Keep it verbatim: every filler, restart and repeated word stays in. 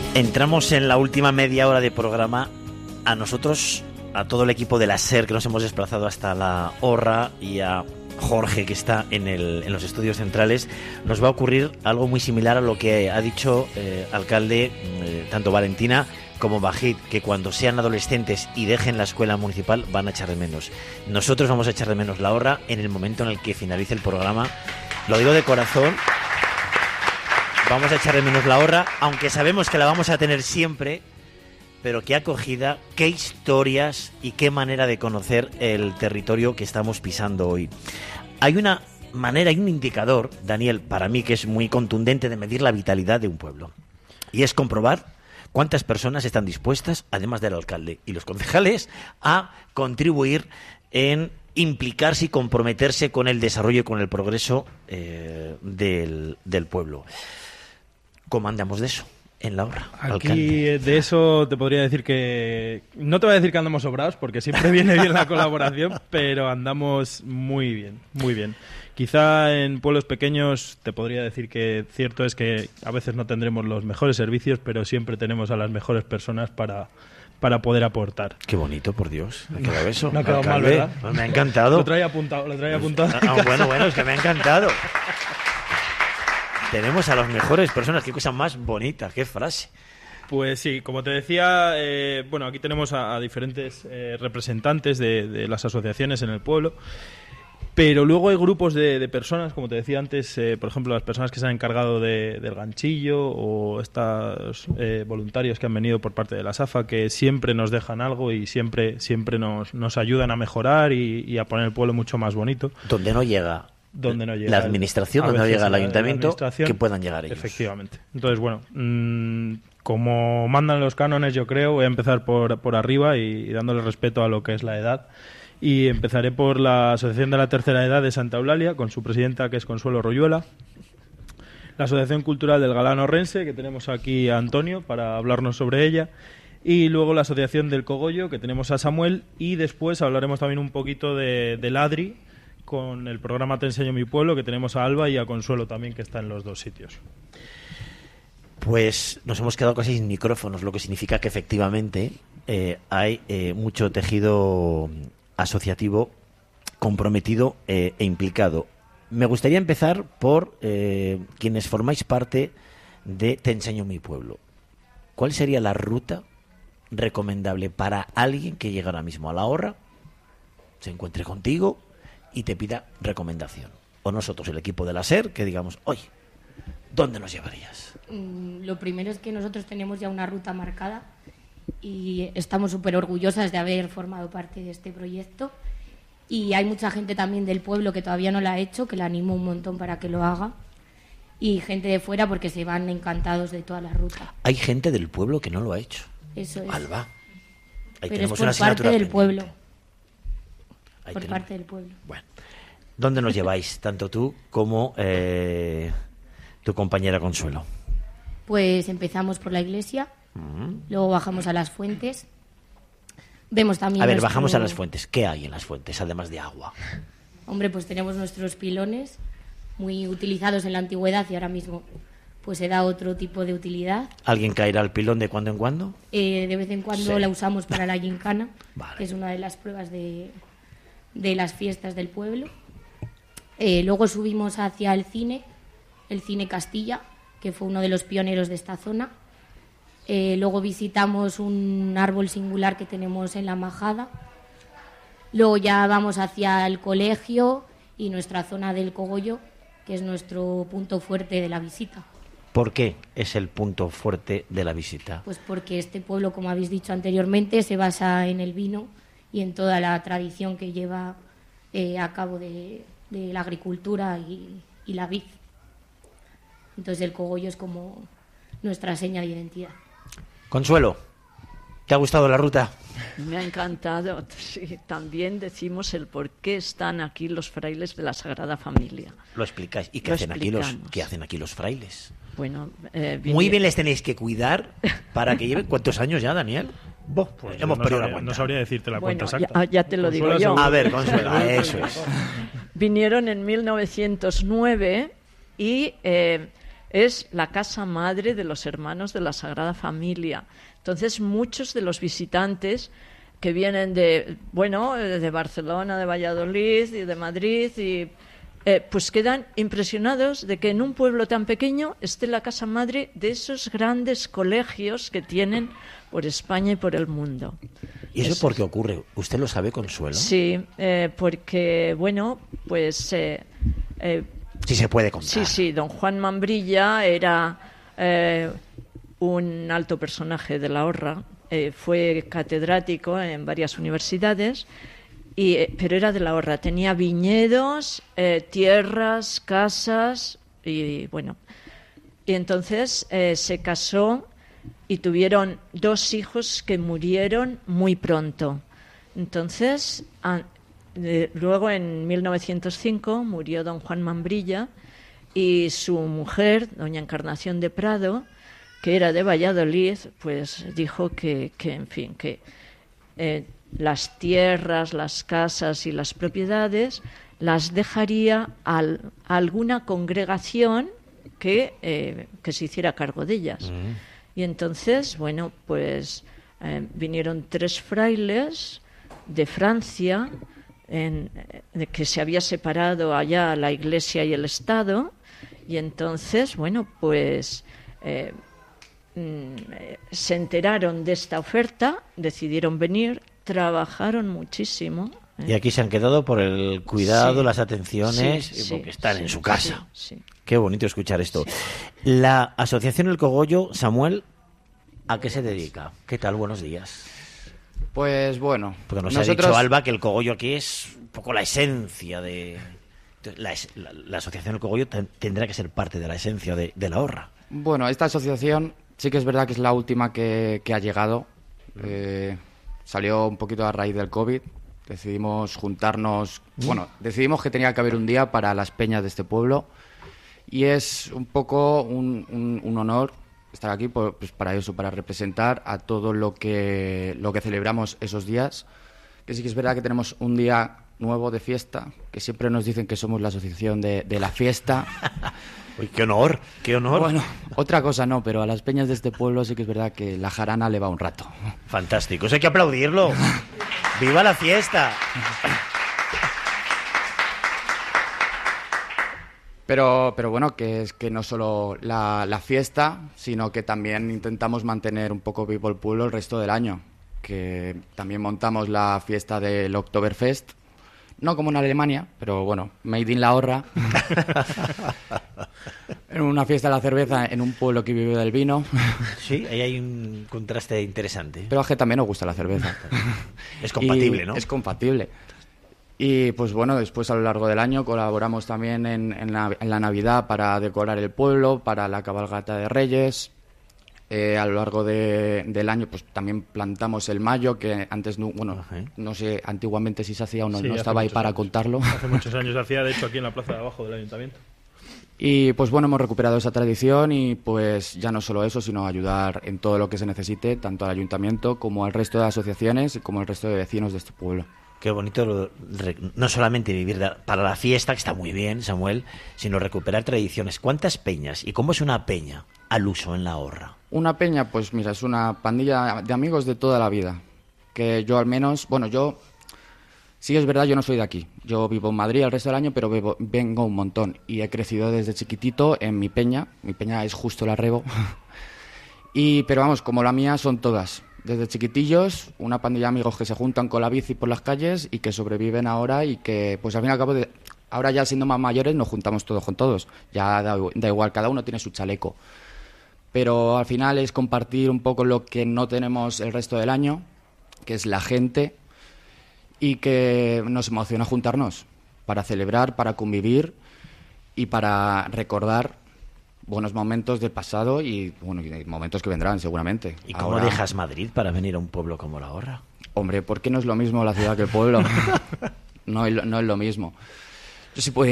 Entramos en la última media hora de programa. A nosotros, a todo el equipo de la SER que nos hemos desplazado hasta la Horra y a Jorge que está en, el, en los estudios centrales, nos va a ocurrir algo muy similar a lo que ha dicho eh, alcalde, eh, tanto Valentina como Bajid, que cuando sean adolescentes y dejen la escuela municipal van a echar de menos. Nosotros vamos a echar de menos la Horra en el momento en el que finalice el programa. Lo digo de corazón. Vamos a echar de menos la Horra, aunque sabemos que la vamos a tener siempre, pero qué acogida, qué historias y qué manera de conocer el territorio que estamos pisando hoy. Hay una manera, hay un indicador, Daniel, para mí que es muy contundente de medir la vitalidad de un pueblo, y es comprobar cuántas personas están dispuestas, además del alcalde y los concejales, a contribuir en implicarse y comprometerse con el desarrollo y con el progreso eh, del, del pueblo. ¿Cómo andamos de eso en la Horra, Aquí alcalde? De eso te podría decir que... No te voy a decir que andamos sobrados, porque siempre viene bien la colaboración, pero andamos muy bien, muy bien. Quizá en pueblos pequeños te podría decir que cierto es que a veces no tendremos los mejores servicios, pero siempre tenemos a las mejores personas para... para poder aportar. Qué bonito, por Dios. ¿Ha quedado eso? No ha quedado mal, Alcalde, ¿verdad? pues me ha encantado. Lo traía apuntado, lo traía apuntado. Ah, bueno, bueno, es que me ha encantado. Tenemos a las mejores personas. Qué cosa más bonita, qué frase. Pues sí, como te decía, eh, bueno, aquí tenemos a, a diferentes eh, representantes de, de las asociaciones en el pueblo. Pero luego hay grupos de, de personas, como te decía antes, eh, por ejemplo, las personas que se han encargado de, del ganchillo o estos eh, voluntarios que han venido por parte de la SAFA, que siempre nos dejan algo y siempre siempre nos, nos ayudan a mejorar y, y a poner el pueblo mucho más bonito. Donde no llega, donde no llega la administración, el, donde no llega el la, ayuntamiento, la que puedan llegar ellos. Efectivamente. Entonces, bueno, mmm, como mandan los cánones, yo creo, voy a empezar por, por arriba y, y dándole respeto a lo que es la edad. Y empezaré por la Asociación de la Tercera Edad de Santa Eulalia, con su presidenta, que es Consuelo Royuela. La Asociación Cultural del Galán Orrense, que tenemos aquí a Antonio para hablarnos sobre ella. Y luego la Asociación del Cogollo, que tenemos a Samuel. Y después hablaremos también un poquito de, de Ladri, con el programa Te Enseño Mi Pueblo, que tenemos a Alba y a Consuelo también, que está en los dos sitios. Pues nos hemos quedado casi sin micrófonos, lo que significa que efectivamente eh, hay eh, mucho tejido asociativo comprometido eh, e implicado. Me gustaría empezar por eh, quienes formáis parte de Te Enseño Mi Pueblo. ¿Cuál sería la ruta recomendable para alguien que llega ahora mismo a la Horra, se encuentre contigo y te pida recomendación? O nosotros, el equipo de la SER, que digamos, oye, ¿dónde nos llevarías? Mm, lo primero es que nosotros tenemos ya una ruta marcada y estamos súper orgullosas de haber formado parte de este proyecto, y hay mucha gente también del pueblo que todavía no la ha hecho, que la animo un montón para que lo haga, y gente de fuera porque se van encantados de toda la ruta. Hay gente del pueblo que no lo ha hecho. Eso es. Alba. Ahí Pero tenemos es por una parte del pendiente. pueblo. Ahí por tenemos. parte del pueblo. Bueno, ¿dónde nos lleváis, tanto tú como eh, tu compañera Consuelo? Pues empezamos por la iglesia, Mm. luego bajamos a las fuentes. Vemos también A ver, nuestro- bajamos a las fuentes. ¿Qué hay en las fuentes, además de agua? Hombre, pues tenemos nuestros pilones muy utilizados en la antigüedad y ahora mismo pues se da otro tipo de utilidad. ¿Alguien caerá al pilón de cuando en cuando? Eh, de vez en cuando Sí. la usamos para la gincana, Vale. que es una de las pruebas de, de las fiestas del pueblo. Eh, luego subimos hacia el cine, el Cine Castilla, que fue uno de los pioneros de esta zona. Eh, luego visitamos un árbol singular que tenemos en la Majada. Luego ya vamos hacia el colegio y nuestra zona del Cogollo, que es nuestro punto fuerte de la visita. ¿Por qué es el punto fuerte de la visita? Pues porque este pueblo, como habéis dicho anteriormente, se basa en el vino y en toda la tradición que lleva eh, a cabo de, de la agricultura y, y la vid. Entonces el cogollo es como nuestra seña de identidad. Consuelo, ¿te ha gustado la ruta? Me ha encantado. Sí, también decimos el por qué están aquí los frailes de la Sagrada Familia. Lo explicáis. ¿Y qué Lo hacen aquí los, explicamos. qué hacen aquí los frailes? Bueno, eh, Muy vinie- bien les tenéis que cuidar para que lleven... ¿Cuántos años ya, Daniel? Boh, Pues hemos no, perdido la sabría, cuenta. no sabría decirte la Bueno, cuenta ya, exacta. ya te lo digo Consuelo, yo. seguro. A ver, Consuelo, eso es. Vinieron en mil novecientos nueve y eh, es la casa madre de los hermanos de la Sagrada Familia. Entonces, muchos de los visitantes que vienen de, bueno, de Barcelona, de Valladolid y de Madrid, y eh, pues quedan impresionados de que en un pueblo tan pequeño esté la casa madre de esos grandes colegios que tienen por España y por el mundo. ¿Y eso, eso por qué ocurre? ¿Usted lo sabe, Consuelo? Sí, eh, porque, bueno, pues... Eh, eh, sí se puede contar. Sí, sí, don Juan Mambrilla era eh, un alto personaje de la Horra, eh, fue catedrático en varias universidades, y, eh, pero era de la Horra, tenía viñedos, eh, tierras, casas, y bueno, y entonces eh, se casó y tuvieron dos hijos que murieron muy pronto. Entonces, a, eh, luego en mil novecientos cinco murió don Juan Mambrilla y su mujer, doña Encarnación de Prado, que era de Valladolid, pues dijo que, que en fin, que eh, las tierras, las casas y las propiedades las dejaría al, a alguna congregación que, eh, que se hiciera cargo de ellas. Mm. Y entonces, bueno, pues eh, vinieron tres frailes de Francia, en, de que se había separado allá la Iglesia y el Estado, y entonces, bueno, pues eh, mm, se enteraron de esta oferta, decidieron venir, trabajaron muchísimo. ¿eh? Y aquí se han quedado por el cuidado, sí, las atenciones, sí, y porque sí, están sí, en su casa. Sí, sí. Qué bonito escuchar esto. Sí. La Asociación El Cogollo, Samuel, ¿a qué se dedica? ¿Qué tal? Buenos días. Pues bueno... Porque nos nosotros... ha dicho Alba que el cogollo aquí es un poco la esencia de... La, la, la Asociación El Cogollo ten, tendrá que ser parte de la esencia de, de la Horra. Bueno, esta asociación sí que es verdad que es la última que, que ha llegado. Eh, salió un poquito a raíz del COVID. Decidimos juntarnos... ¿Mm? Bueno, decidimos que tenía que haber un día para las peñas de este pueblo. Y es un poco un, un, un honor estar aquí por, pues para eso, para representar a todo lo que, lo que celebramos esos días. Que sí que es verdad que tenemos un día nuevo de fiesta, que siempre nos dicen que somos la asociación de, de la fiesta. Uy, qué honor, qué honor. Bueno, otra cosa no, pero a las peñas de este pueblo sí que es verdad que la jarana le va un rato. Fantástico, eso hay que aplaudirlo. ¡Viva la fiesta! Pero, pero bueno, que es que no solo la, la fiesta, sino que también intentamos mantener un poco vivo el pueblo el resto del año. Que también montamos la fiesta del Oktoberfest, no como en Alemania, pero bueno, made in la Horra. En una fiesta de la cerveza en un pueblo que vive del vino. Sí, ahí hay un contraste interesante. Pero a que también nos gusta la cerveza. Es compatible, y ¿no? Es compatible. Y pues bueno, después a lo largo del año colaboramos también en, en, la, en la Navidad para decorar el pueblo, para la cabalgata de Reyes. Eh, a lo largo de, del año pues también plantamos el mayo, que antes no, bueno, uh-huh. no sé antiguamente si se hacía o no, sí, no estaba ahí para años. contarlo. Hace muchos años se hacía, de hecho, aquí en la plaza de abajo del ayuntamiento. Y pues bueno, hemos recuperado esa tradición y pues ya no solo eso, sino ayudar en todo lo que se necesite, tanto al ayuntamiento como al resto de asociaciones y como al resto de vecinos de este pueblo. Qué bonito no solamente vivir para la fiesta, que está muy bien, Samuel, sino recuperar tradiciones. ¿Cuántas peñas y cómo es una peña al uso en la Horra? Una peña, pues mira, es una pandilla de amigos de toda la vida. Que yo al menos, bueno, yo, sí es verdad, yo no soy de aquí. Yo vivo en Madrid el resto del año, pero vivo, vengo un montón. Y he crecido desde chiquitito en mi peña. Mi peña es justo la Rebo. y, pero vamos, como la mía son todas. Desde chiquitillos, una pandilla de amigos que se juntan con la bici por las calles y que sobreviven ahora y que, pues al fin y al cabo, de, ahora ya siendo más mayores nos juntamos todos con todos. Ya da, da igual, cada uno tiene su chaleco. Pero al final es compartir un poco lo que no tenemos el resto del año, que es la gente, y que nos emociona juntarnos para celebrar, para convivir y para recordar buenos momentos del pasado y, bueno, y momentos que vendrán seguramente. ¿Y cómo Ahora, dejas Madrid para venir a un pueblo como La Horra? Hombre, ¿por qué no es lo mismo la ciudad que el pueblo? no, es, no es lo mismo. Yo sí podía